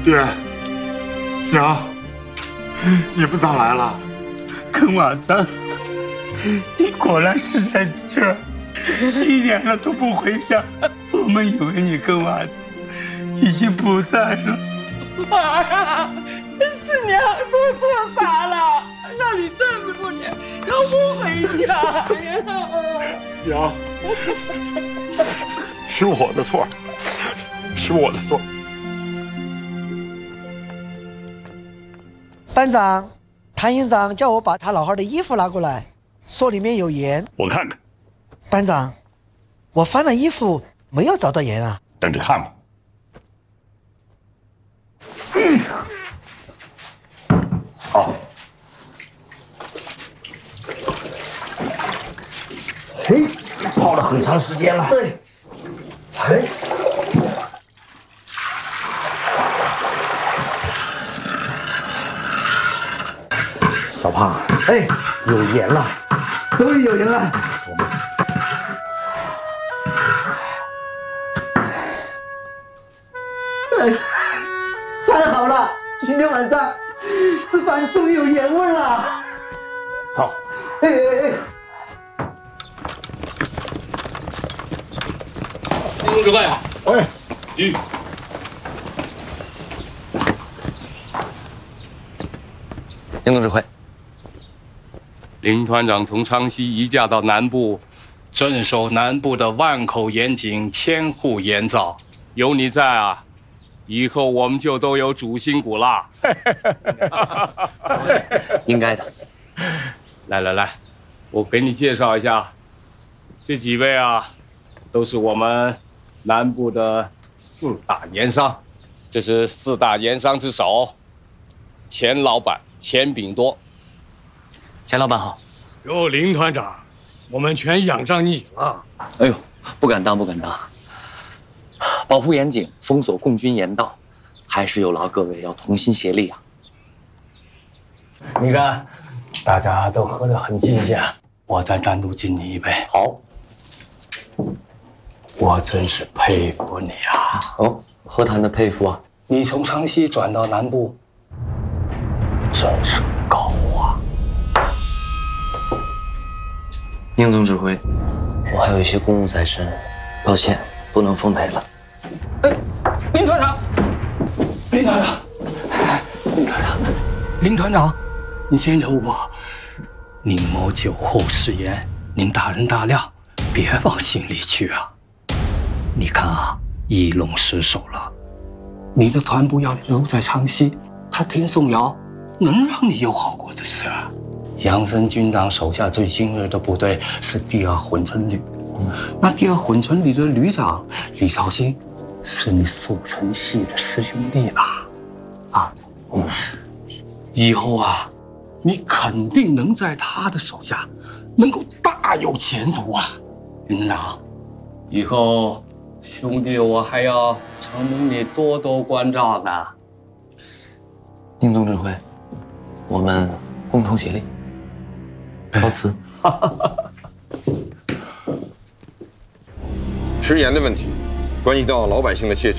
爹，娘，你们咋来了？ 跟娃子，你果然是在这儿，1年了都不回家。我们以为你跟娃子已经不在了。 妈呀，是娘做错啥了？让你这么多年都不回家呀？ 娘，是我的错，是我的错。 班长，谭营长叫我把他老汉的衣服拿过来，说里面有盐。 我看看。 班长，我翻了衣服，没有找到盐啊。 等着看吧。好。 嘿，泡了很长时间了。对。哎。小胖，哎，有盐了，终于有盐了。哎，太好了！今天晚上吃饭终于有盐味了。 走。 哎哎哎！ 林指挥， 哎， 林总指挥，林团长从昌西移驾到南部，镇守南部的万口盐井、千户盐灶。有你在啊，以后我们就都有主心骨啦。 应该的。 来，我给你介绍一下，这几位啊，都是我们南部的4大盐商。这是4大盐商之首，钱老板钱炳多。 钱老板好。 哟，林团长，我们全仰仗你了。 哎呦，不敢当，不敢当。保护盐井，封锁共军盐道，还是有劳各位要同心协力啊。 你看，大家都喝得很尽兴，我再单独敬你一杯。 好。 我真是佩服你啊！ 哦，何谈的佩服啊？ 你从昌西转到南部，真是高啊！ 宁总指挥，我还有一些公务在身，抱歉，不能奉陪了。 哎，林团长，林团长，你先留我。宁某酒后失言，您大人大量，别往心里去啊。你看啊，义龙失守了，你的团部要留在昌西，他听宋尧，能让你有好果子吃啊？杨森军长手下最精锐的部队是第2混村旅，那第2混村旅的旅长李绍兴，是你速成系的师兄弟啦，啊，以后啊，你肯定能在他的手下，能够大有前途啊，营长，以后。兄弟，我还要承蒙你多多关照呢。 宁总指挥，我们共同协力。告辞。 食盐的问题，关系到老百姓的切身